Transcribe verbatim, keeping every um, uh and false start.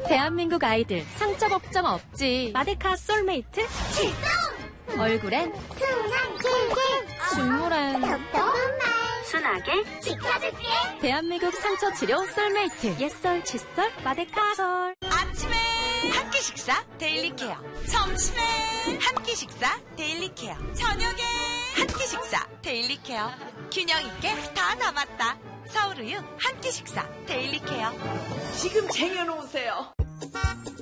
대한민국 아이들 상처 걱정 없지. 마데카 솔메이트 출동! 얼굴엔 순한 길길 중물엔 똑똑한 말 순하게 지켜줄게. 대한민국 상처 치료 솔메이트 옛설 칫솔 마데카 솔. 아침에 한 끼 식사 데일리 케어, 점심에 한 끼 식사 데일리 케어, 저녁에 한 끼 식사 데일리 케어. 균형 있게 다 남았다. 서울우유 한 끼 식사 데일리 케어. 지금 쟁여놓으세요.